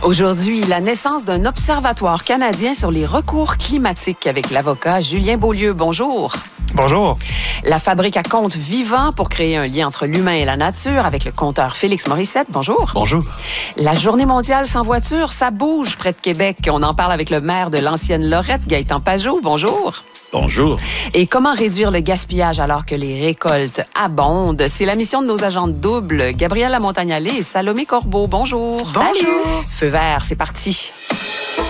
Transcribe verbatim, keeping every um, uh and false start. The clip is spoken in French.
Aujourd'hui, la naissance d'un observatoire canadien sur les recours climatiques avec l'avocat Julien Beaulieu. Bonjour. Bonjour. La fabrique à compte vivant pour créer un lien entre l'humain et la nature avec le conteur Félix Morissette. Bonjour. Bonjour. La journée mondiale sans voiture, ça bouge près de Québec. On en parle avec le maire de l'ancienne Lorette, Gaëtan Pajot. Bonjour. Bonjour. Et comment réduire le gaspillage alors que les récoltes abondent? C'est la mission de nos agentes doubles, Gabrielle Lamontagne-Allais et Salomé Corbeau. Bonjour. Bonjour. Feu vert, c'est parti.